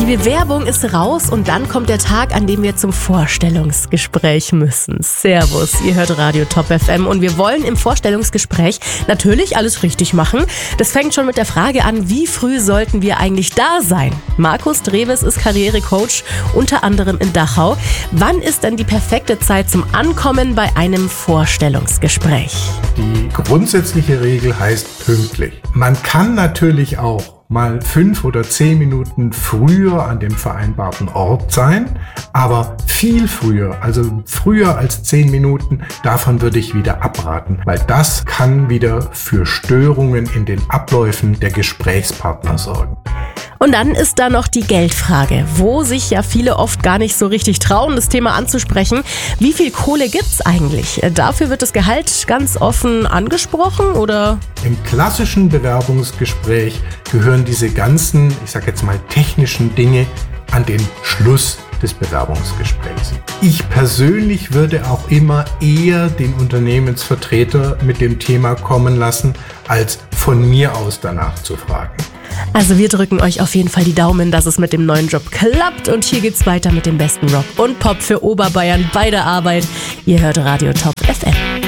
Die Werbung ist raus und dann kommt der Tag, an dem wir zum Vorstellungsgespräch müssen. Servus, ihr hört Radio Top FM und wir wollen im Vorstellungsgespräch natürlich alles richtig machen. Das fängt schon mit der Frage an, wie früh sollten wir eigentlich da sein? Markus Dreves ist Karrierecoach, unter anderem in Dachau. Wann ist denn die perfekte Zeit zum Ankommen bei einem Vorstellungsgespräch? Die grundsätzliche Regel heißt pünktlich. Man kann natürlich auch mal 5 oder 10 Minuten früher an dem vereinbarten Ort sein, aber viel früher, also früher als 10 Minuten, davon würde ich wieder abraten, weil das kann wieder für Störungen in den Abläufen der Gesprächspartner sorgen. Und dann ist da noch die Geldfrage, wo sich ja viele oft gar nicht so richtig trauen, das Thema anzusprechen. Wie viel Kohle gibt's eigentlich? Dafür wird das Gehalt ganz offen angesprochen, oder? Im klassischen Bewerbungsgespräch gehören diese ganzen, ich sage jetzt mal technischen Dinge an den Schluss des Bewerbungsgesprächs. Ich persönlich würde auch immer eher den Unternehmensvertreter mit dem Thema kommen lassen, als von mir aus danach zu fragen. Also wir drücken euch auf jeden Fall die Daumen, dass es mit dem neuen Job klappt. Und hier geht's weiter mit dem besten Rock und Pop für Oberbayern bei der Arbeit. Ihr hört Radio Top FM.